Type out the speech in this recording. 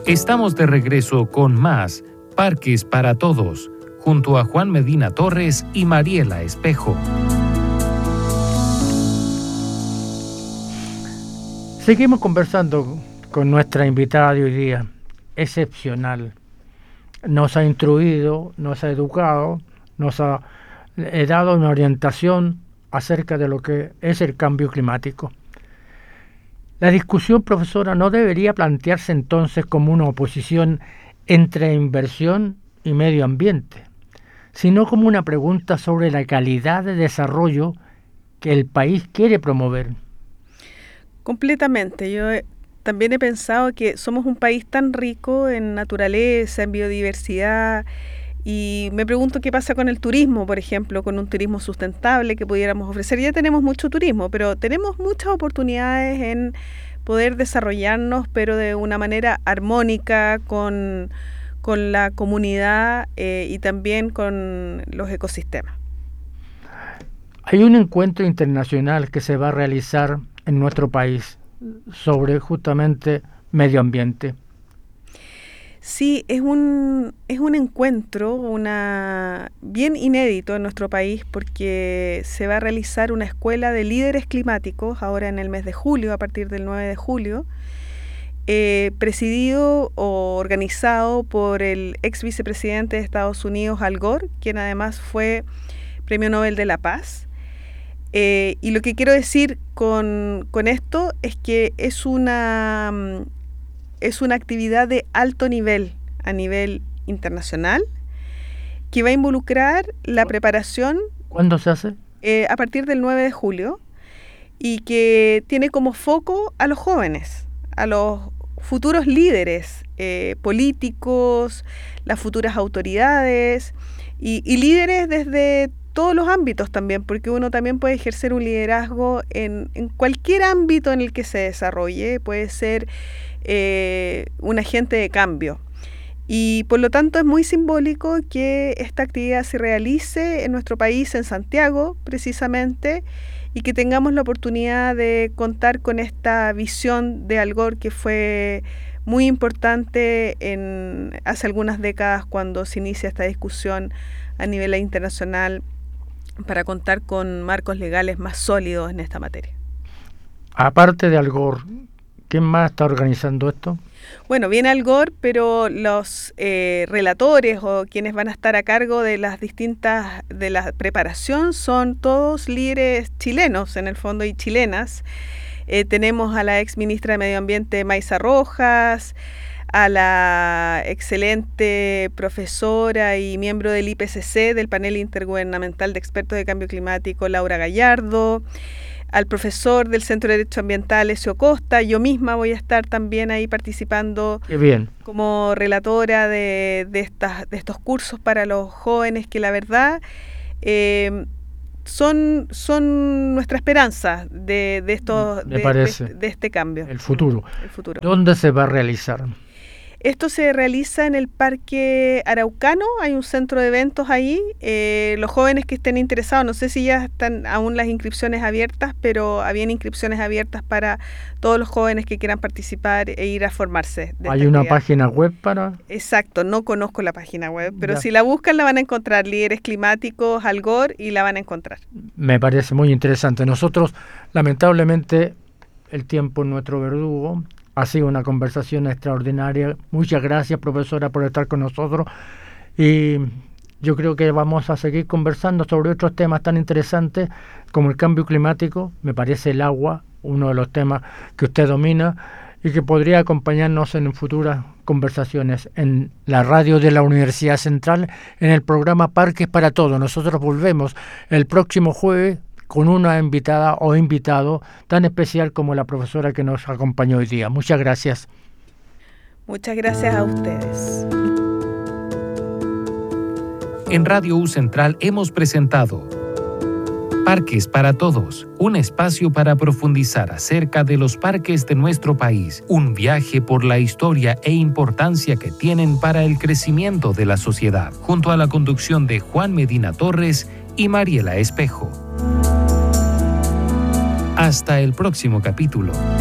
Estamos de regreso con más Parques para Todos, junto a Juan Medina Torres y Mariela Espejo. Seguimos conversando con nuestra invitada de hoy día, excepcional. Nos ha instruido, nos ha educado, nos ha dado una orientación acerca de lo que es el cambio climático. La discusión, profesora, no debería plantearse entonces como una oposición entre inversión y medio ambiente, sino como una pregunta sobre la calidad de desarrollo que el país quiere promover. Completamente. Yo también he pensado que somos un país tan rico en naturaleza, en biodiversidad, y me pregunto qué pasa con el turismo, por ejemplo, con un turismo sustentable que pudiéramos ofrecer. Ya tenemos mucho turismo, pero tenemos muchas oportunidades en poder desarrollarnos, pero de una manera armónica con la comunidad y también con los ecosistemas. Hay un encuentro internacional que se va a realizar en nuestro país sobre justamente medio ambiente. Sí, es un encuentro bien inédito en nuestro país porque se va a realizar una escuela de líderes climáticos ahora en el mes de julio, a partir del 9 de julio, presidido o organizado por el ex vicepresidente de Estados Unidos, Al Gore, quien además fue Premio Nobel de la Paz. Y lo que quiero decir con esto es que es una actividad de alto nivel, a nivel internacional, que va a involucrar la preparación. ¿Cuándo se hace? A partir del 9 de julio, y que tiene como foco a los jóvenes, a los futuros líderes políticos, las futuras autoridades y líderes desde todos los ámbitos también, porque uno también puede ejercer un liderazgo en cualquier ámbito en el que se desarrolle, puede ser un agente de cambio. Y por lo tanto es muy simbólico que esta actividad se realice en nuestro país, en Santiago precisamente, y que tengamos la oportunidad de contar con esta visión de Al Gore que fue muy importante hace algunas décadas cuando se inicia esta discusión a nivel internacional para contar con marcos legales más sólidos en esta materia. Aparte de Al Gore, ¿quién más está organizando esto? Bueno, viene Al Gore, pero los relatores o quienes van a estar a cargo de la preparación son todos líderes chilenos, en el fondo, y chilenas. Tenemos a la ex ministra de Medio Ambiente, Maysa Rojas, a la excelente profesora y miembro del IPCC, del Panel Intergubernamental de Expertos de Cambio Climático, Laura Gallardo, al profesor del Centro de Derecho Ambiental, Ezio Costa. Yo misma voy a estar también ahí participando como relatora de estos cursos para los jóvenes, que la verdad son nuestra esperanza de este cambio. El futuro. ¿Dónde se va a realizar? Esto se realiza en el Parque Araucano, hay un centro de eventos ahí. Los jóvenes que estén interesados, no sé si ya están aún las inscripciones abiertas, pero habían inscripciones abiertas para todos los jóvenes que quieran participar e ir a formarse. ¿Hay una página web para...? Exacto, no conozco la página web, pero si la buscan la van a encontrar, Líderes Climáticos, Al Gore, y la van a encontrar. Me parece muy interesante. Nosotros, lamentablemente, el tiempo es nuestro verdugo. Ha sido una conversación extraordinaria. Muchas gracias, profesora, por estar con nosotros. Y yo creo que vamos a seguir conversando sobre otros temas tan interesantes como el cambio climático. Me parece el agua, uno de los temas que usted domina y que podría acompañarnos en futuras conversaciones en la radio de la Universidad Central, en el programa Parques para Todos. Nosotros volvemos el próximo jueves con una invitada o invitado tan especial como la profesora que nos acompañó hoy día. Muchas gracias. Muchas gracias a ustedes. En Radio U Central hemos presentado Parques para Todos, un espacio para profundizar acerca de los parques de nuestro país, un viaje por la historia e importancia que tienen para el crecimiento de la sociedad, junto a la conducción de Juan Medina Torres y Mariela Espejo. Hasta el próximo capítulo.